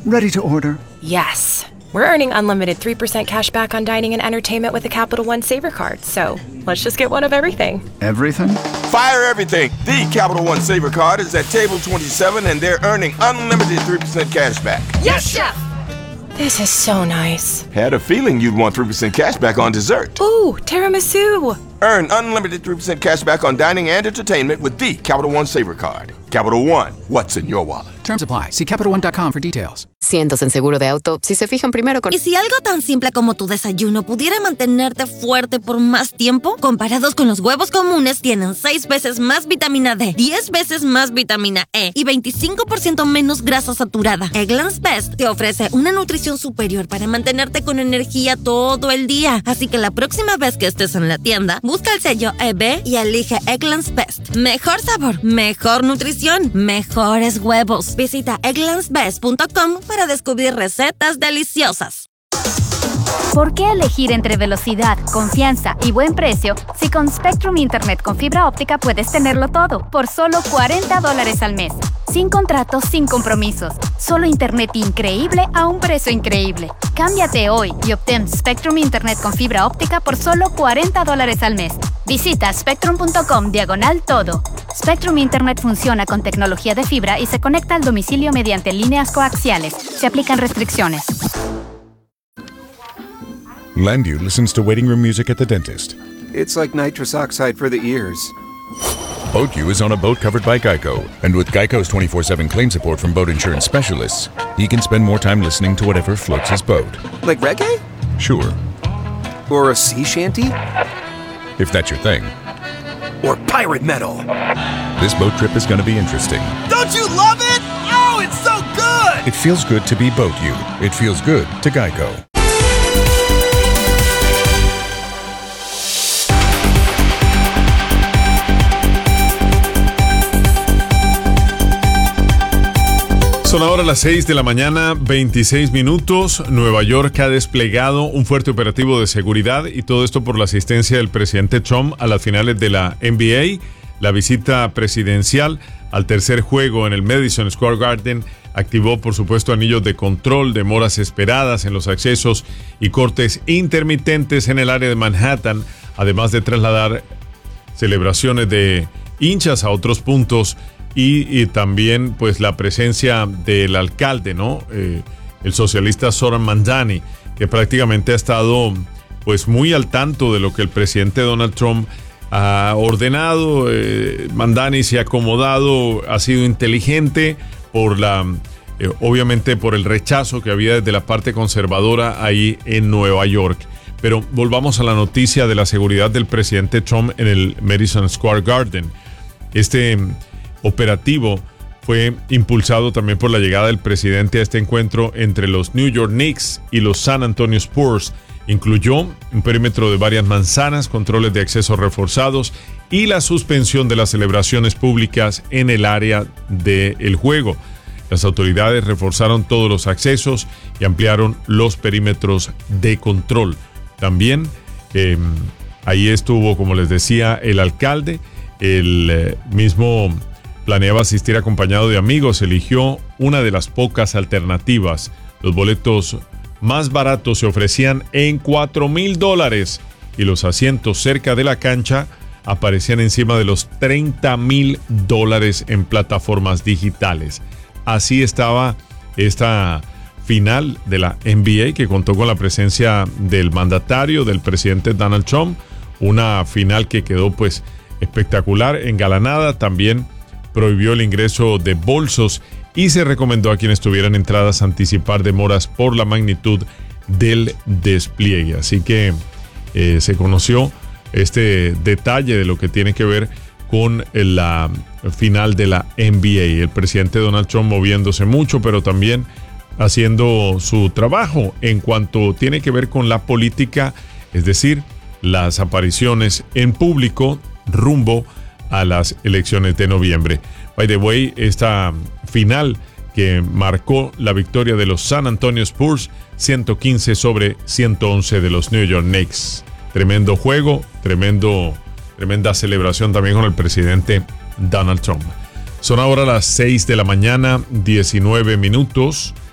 Ready to order. Yes. We're earning unlimited 3% cash back on dining and entertainment with the Capital One Saver Card, so let's just get one of everything. Everything? Fire everything. The Capital One Saver Card is at table 27, and they're earning unlimited 3% cash back. Yes, Chef! This is so nice. Had a feeling you'd want 3% cash back on dessert. Ooh, tiramisu! Earn unlimited 3% cash back on dining and entertainment with the Capital One Saver Card. Capital One, what's in your wallet? Terms apply. See CapitalOne.com for details. Cientos en seguro de auto, si se fijan primero con... ¿Y si algo tan simple como tu desayuno pudiera mantenerte fuerte por más tiempo? Comparados con los huevos comunes, tienen 6 veces más vitamina D, 10 veces más vitamina E y 25% menos grasa saturada. Eggland's Best te ofrece una nutrición superior para mantenerte con energía todo el día. Así que la próxima vez que estés en la tienda, busca el sello EB y elige Eggland's Best. Mejor sabor, mejor nutrición, mejores huevos. Visita egglandsbest.com para descubrir recetas deliciosas. ¿Por qué elegir entre velocidad, confianza y buen precio si con Spectrum Internet con fibra óptica puedes tenerlo todo por solo $40 al mes? Sin contratos, sin compromisos. Solo internet increíble a un precio increíble. Cámbiate hoy y obtén Spectrum Internet con fibra óptica por solo $40 al mes. Visita spectrum.com/todo. Spectrum Internet funciona con tecnología de fibra y se conecta al domicilio mediante líneas coaxiales. Se aplican restricciones. Landu listens to waiting room music at the dentist. It's like nitrous oxide for the ears. BoatU is on a boat covered by Geico, and with Geico's 24/7 claim support from boat insurance specialists, he can spend more time listening to whatever floats his boat. Like reggae? Sure, Or a sea shanty? if that's your thing. Or pirate metal? This boat trip is going to be interesting. Don't you love it? Oh, it's so good! It feels good to be BoatU. It feels good to Geico. Son ahora las 6 de la mañana, 26 minutos. Nueva York ha desplegado un fuerte operativo de seguridad y todo esto por la asistencia del presidente Trump a las finales de la NBA. La visita presidencial al tercer juego en el Madison Square Garden activó, por supuesto, anillos de control, demoras esperadas en los accesos y cortes intermitentes en el área de Manhattan, además de trasladar celebraciones de hinchas a otros puntos. Y también pues la presencia del alcalde, ¿no? El socialista Zoran Mandani, que prácticamente ha estado pues muy al tanto de lo que el presidente Donald Trump ha ordenado. Mandani se ha acomodado, ha sido inteligente por obviamente por el rechazo que había desde la parte conservadora ahí en Nueva York. Pero volvamos a la noticia de la seguridad del presidente Trump en el Madison Square Garden. Este operativo fue impulsado también por la llegada del presidente a este encuentro entre los New York Knicks y los San Antonio Spurs. Incluyó un perímetro de varias manzanas, controles de acceso reforzados y la suspensión de las celebraciones públicas en el área del juego. Las autoridades reforzaron todos los accesos y ampliaron los perímetros de control. También ahí estuvo, como les decía, el alcalde. El mismo planeaba asistir acompañado de amigos. Eligió una de las pocas alternativas. Los boletos más baratos se ofrecían en $4,000 y los asientos cerca de la cancha aparecían encima de los $30,000 en plataformas digitales. Así estaba esta final de la NBA, que contó con la presencia del mandatario, del presidente Donald Trump. Una final que quedó pues espectacular, engalanada. También prohibió el ingreso de bolsos y se recomendó a quienes tuvieran entradas anticipar demoras por la magnitud del despliegue. Así que se conoció este detalle de lo que tiene que ver con la final de la NBA. El presidente Donald Trump moviéndose mucho, pero también haciendo su trabajo en cuanto tiene que ver con la política, es decir, las apariciones en público rumbo a las elecciones de noviembre. By the way, esta final que marcó la victoria de los San Antonio Spurs, 115-111 de los New York Knicks. Tremendo juego, tremenda celebración también con el presidente Donald Trump. Son ahora las 6 de la mañana, 19 minutos.